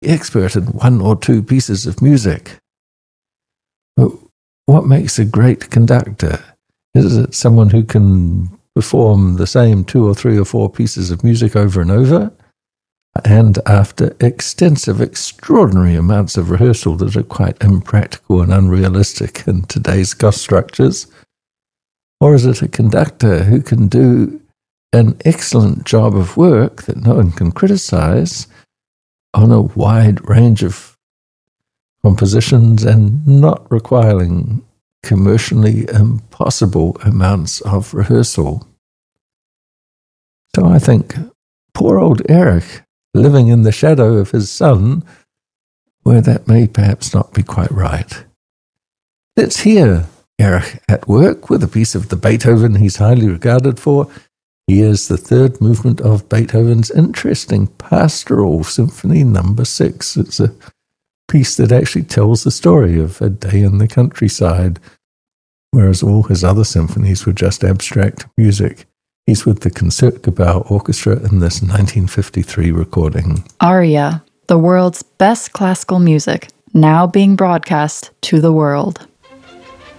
expert in one or two pieces of music. But what makes a great conductor? Is it someone who can perform the same 2 or 3 or 4 pieces of music over and over, and after extensive, extraordinary amounts of rehearsal that are quite impractical and unrealistic in today's cost structures? Or is it a conductor who can do an excellent job of work that no one can criticize on a wide range of compositions and not requiring commercially impossible amounts of rehearsal? So I think poor old Erich, living in the shadow of his son, where that may perhaps not be quite right. Let's hear Erich at work with a piece of the Beethoven he's highly regarded for. Here's the third movement of Beethoven's interesting Pastoral Symphony No. 6. It's a piece that actually tells the story of a day in the countryside, whereas all his other symphonies were just abstract music. He's with the Concertgebouw Orchestra in this 1953 recording. Aria, the world's best classical music, now being broadcast to the world.